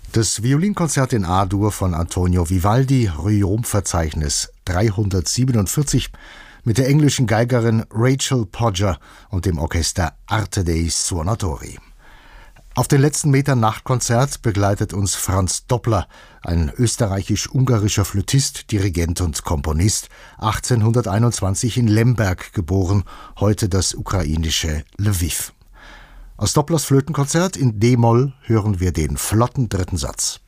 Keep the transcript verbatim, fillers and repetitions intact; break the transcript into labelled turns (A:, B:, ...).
A: Das Violinkonzert in A-Dur von Antonio Vivaldi, Ryom-Verzeichnis dreihundertsiebenundvierzig, mit der englischen Geigerin Rachel Podger und dem Orchester Arte dei Suonatori. Auf den letzten Metern Nachtkonzert begleitet uns Franz Doppler, ein österreichisch-ungarischer Flötist, Dirigent und Komponist, achtzehnhunderteinundzwanzig in Lemberg geboren, heute das ukrainische Lwiw. Aus Dopplers Flötenkonzert in D-Moll hören wir den flotten dritten Satz.